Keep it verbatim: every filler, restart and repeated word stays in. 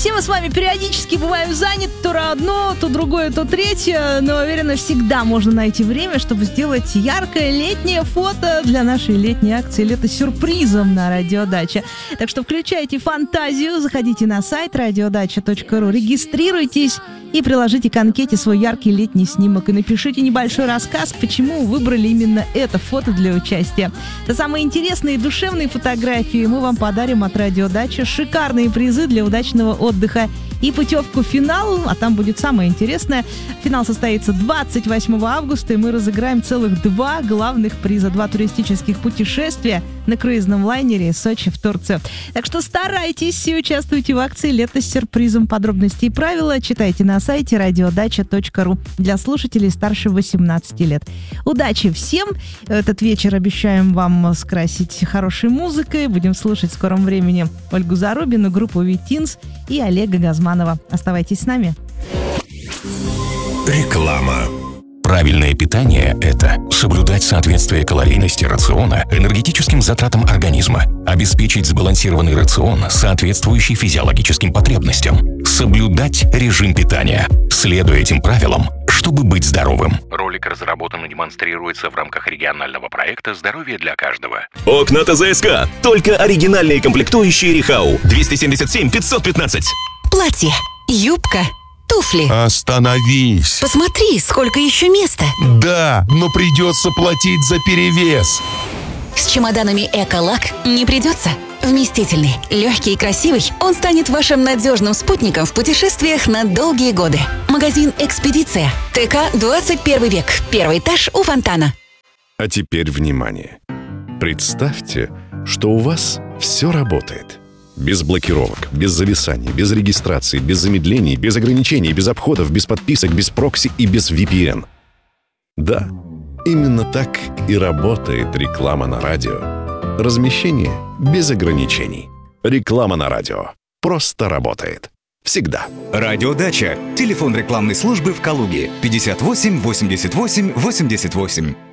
Все мы с вами периодически бываем заняты, то одно, то другое, то третье, но, уверена, всегда можно найти время, чтобы сделать яркое летнее фото для нашей летней акции «Лето сюрпризом» на Радиодача. Так что включайте фантазию, заходите на сайт радиодача точка ру, регистрируйтесь и приложите к анкете свой яркий летний снимок и напишите небольшой рассказ, почему выбрали именно это фото для участия. За самые интересные и душевные фотографии мы вам подарим от Радиодача шикарные призы для удачного отдыха и путевку в финал, а там будет самое интересное. Финал состоится двадцать восьмого августа, и мы разыграем целых два главных приза. Два туристических путешествия на круизном лайнере Сочи в Турцию. Так что старайтесь и участвуйте в акции «Лето с сюрпризом». Подробности и правила читайте на сайте радиодача точка ру для слушателей старше восемнадцати лет. Удачи всем! Этот вечер обещаем вам скрасить хорошей музыкой. Будем слушать в скором времени Ольгу Зарубину, группу «Витинс» и Олега Газманова. Оставайтесь с нами. Реклама. Правильное питание – это соблюдать соответствие калорийности рациона энергетическим затратам организма, обеспечить сбалансированный рацион, соответствующий физиологическим потребностям, соблюдать режим питания, следуя этим правилам, чтобы быть здоровым. Ролик разработан и демонстрируется в рамках регионального проекта «Здоровье для каждого». Окна ТЗСК. Только оригинальные комплектующие Рихау. двести семьдесят семь пятьсот пятнадцать. Платье, юбка, туфли. Остановись. Посмотри, сколько еще места. Да, но придется платить за перевес. С чемоданами «Эколак» не придется. Вместительный, легкий и красивый, он станет вашим надежным спутником в путешествиях на долгие годы. Магазин «Экспедиция». ТК двадцать первый век. Первый этаж у фонтана. А теперь внимание. Представьте, что у вас все работает. Без блокировок, без зависаний, без регистрации, без замедлений, без ограничений, без обходов, без подписок, без прокси и без ви пи эн. Да, именно так и работает реклама на радио. Размещение без ограничений. Реклама на радио просто работает. Всегда. Радиодача. Телефон рекламной службы в Калуге. пятьдесят восемь восемьдесят восемь восемьдесят восемь.